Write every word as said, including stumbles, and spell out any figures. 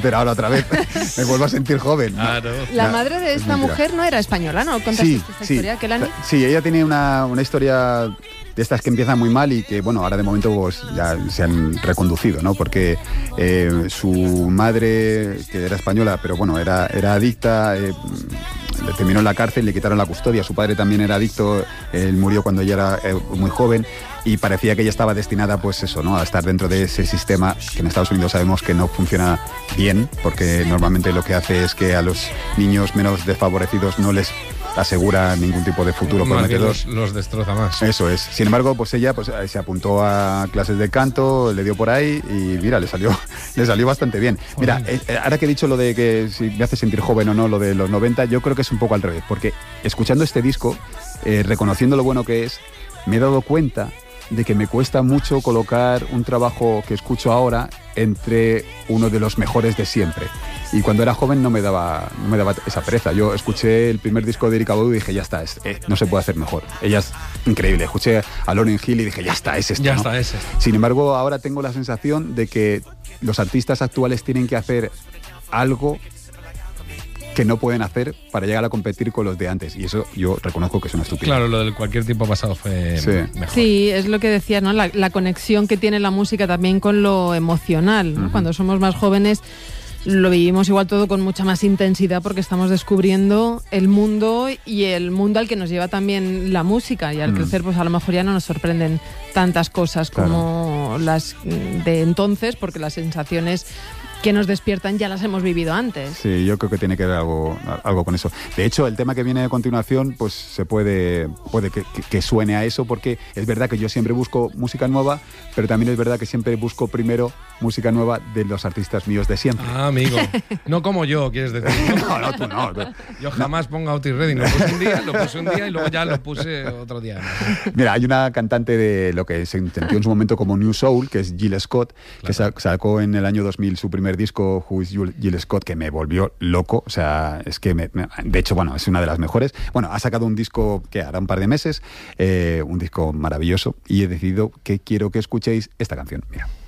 pero ahora otra vez me vuelvo a sentir joven. Ah, no. La madre de esta mujer no era española, ¿no? ¿Contaste Sí, esta sí. historia, Kelani? Sí, ella tiene una, una historia de estas que empiezan muy mal y que, bueno, ahora de momento pues, ya se han reconducido, ¿no? Porque eh, su madre, que era española, pero bueno, era, era adicta, eh, terminó en la cárcel, le quitaron la custodia. Su padre también era adicto, él murió cuando ella era eh, muy joven y parecía que ella estaba destinada, pues eso, ¿no? A estar dentro de ese sistema que en Estados Unidos sabemos que no funciona bien, porque normalmente lo que hace es que a los niños menos desfavorecidos no les asegura ningún tipo de futuro prometedor. Los, los destroza más. Eso es. Sin embargo, pues ella pues, se apuntó a clases de canto, le dio por ahí y mira, le salió, le salió bastante bien. Mira, eh, ahora que he dicho lo de que si me hace sentir joven o no, lo de los noventa, yo creo que es un poco al revés, porque escuchando este disco, eh, reconociendo lo bueno que es, me he dado cuenta de que me cuesta mucho colocar un trabajo que escucho ahora entre uno de los mejores de siempre. Y cuando era joven no me daba, no me daba esa pereza. Yo escuché el primer disco de Erykah Badu y dije, ya está, es, eh, no se puede hacer mejor. Ella es increíble. Escuché a Lauryn Hill y dije, ya está, es esto, Ya ¿no? está, es esto. Sin embargo, ahora tengo la sensación de que los artistas actuales tienen que hacer algo que no pueden hacer para llegar a competir con los de antes. Y eso yo reconozco que es una estupidez. Claro, lo del cualquier tiempo pasado fue Sí. mejor. Sí, es lo que decías, ¿no? La, la conexión que tiene la música también con lo emocional, ¿no? Uh-huh. Cuando somos más jóvenes lo vivimos igual todo con mucha más intensidad porque estamos descubriendo el mundo y el mundo al que nos lleva también la música, y al mm. crecer pues a lo mejor ya no nos sorprenden tantas cosas como claro. las de entonces, porque las sensaciones que nos despiertan ya las hemos vivido antes. Sí, yo creo que tiene que ver algo, algo con eso. De hecho, el tema que viene a continuación, pues se puede, puede que, que, que suene a eso, porque es verdad que yo siempre busco música nueva, pero también es verdad que siempre busco primero música nueva de los artistas míos de siempre. Ah, amigo. No como yo, quieres decir. No, no, tú no. Yo jamás pongo Otis Redding. Lo puse un día, lo puse un día y luego ya lo puse otro día. Mira, hay una cantante de lo que se entendió en su momento como New Soul, que es Jill Scott, claro. que sacó en el año dos mil su primer disco, Who is Jill Scott, que me volvió loco. O sea, es que me, me, de hecho, bueno, es una de las mejores. Bueno, ha sacado un disco que hará un par de meses, eh, un disco maravilloso, y he decidido que quiero que escuchéis esta canción. Mira.